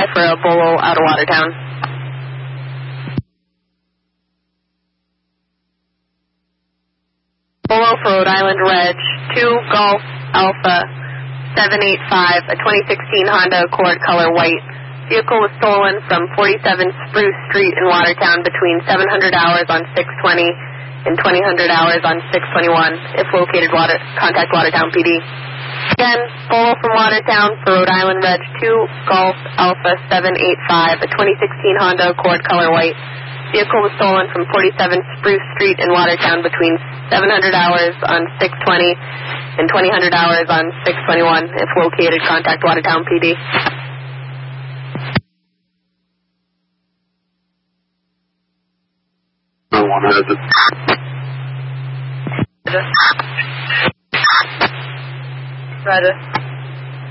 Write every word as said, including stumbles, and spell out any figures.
five for a Bolo out of Watertown. Bolo for Rhode Island Reg, two Golf Alpha seven eight five, a twenty sixteen Honda Accord color white. Vehicle was stolen from forty-seven Spruce Street in Watertown between seven hundred hours on six twenty and twenty hundred hours on six twenty-one. If located, water, contact Watertown P D. Again, Bolo from Watertown for Rhode Island Reg, two Golf Alpha seven eight five, a twenty sixteen Honda Accord color white. Vehicle was stolen from forty-seven Spruce Street in Watertown between seven hundred hours on six twenty and twenty hundred hours on six twenty-one. If located, contact Watertown P D. Roger.